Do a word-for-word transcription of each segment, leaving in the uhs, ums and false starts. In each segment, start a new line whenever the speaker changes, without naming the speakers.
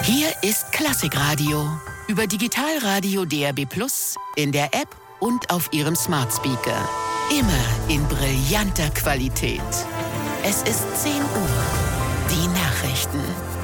Hier ist Klassikradio. Über Digitalradio D A B plus, in der App und auf Ihrem Smart Speaker. Immer in brillanter Qualität. Es ist zehn Uhr. Die Nachrichten.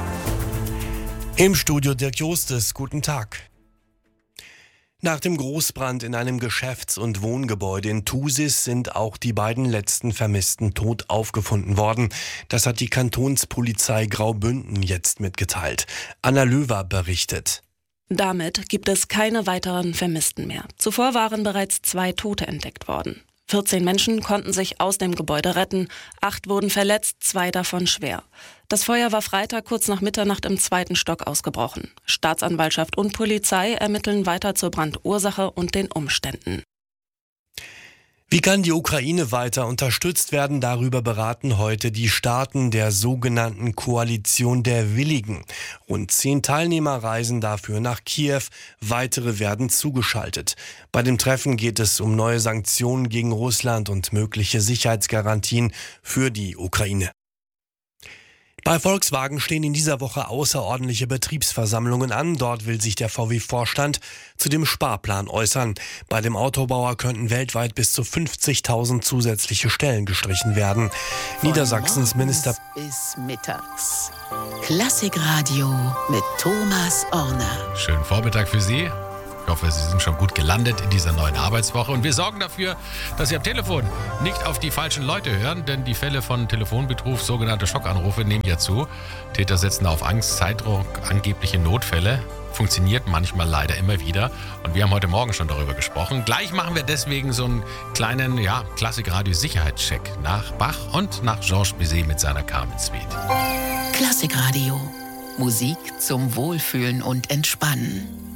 Im Studio Dirk Jostes, guten Tag. Nach dem Großbrand in einem Geschäfts- und Wohngebäude in Thusis sind auch die beiden letzten Vermissten tot aufgefunden worden. Das hat die Kantonspolizei Graubünden jetzt mitgeteilt. Anna Löwer berichtet.
Damit gibt es keine weiteren Vermissten mehr. Zuvor waren bereits zwei Tote entdeckt worden. vierzehn Menschen konnten sich aus dem Gebäude retten, acht wurden verletzt, zwei davon schwer. Das Feuer war Freitag kurz nach Mitternacht im zweiten Stock ausgebrochen. Staatsanwaltschaft und Polizei ermitteln weiter zur Brandursache und den Umständen.
Wie kann die Ukraine weiter unterstützt werden? Darüber beraten heute die Staaten der sogenannten Koalition der Willigen. Rund zehn Teilnehmer reisen dafür nach Kiew. Weitere werden zugeschaltet. Bei dem Treffen geht es um neue Sanktionen gegen Russland und mögliche Sicherheitsgarantien für die Ukraine. Bei Volkswagen stehen in dieser Woche außerordentliche Betriebsversammlungen an. Dort will sich der V W-Vorstand zu dem Sparplan äußern. Bei dem Autobauer könnten weltweit bis zu fünfzigtausend zusätzliche Stellen gestrichen werden.
Von
Niedersachsens Minister
bis mittags. Klassikradio mit Thomas Orner.
Schönen Vormittag für Sie. Ich hoffe, Sie sind schon gut gelandet in dieser neuen Arbeitswoche. Und wir sorgen dafür, dass Sie am Telefon nicht auf die falschen Leute hören, denn die Fälle von Telefonbetrug, sogenannte Schockanrufe, nehmen ja zu. Täter setzen auf Angst, Zeitdruck, angebliche Notfälle. Funktioniert manchmal leider immer wieder. Und wir haben heute Morgen schon darüber gesprochen. Gleich machen wir deswegen so einen kleinen, ja, Klassikradio-Sicherheitscheck nach Bach und nach Georges Bizet mit seiner Carmen Suite.
Klassikradio. Musik zum Wohlfühlen und Entspannen.